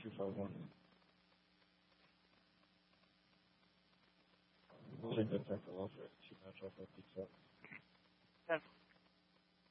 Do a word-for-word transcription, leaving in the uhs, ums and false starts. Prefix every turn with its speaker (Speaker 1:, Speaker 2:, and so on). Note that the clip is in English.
Speaker 1: two five one. We'll take that tackle off it. Two match off it.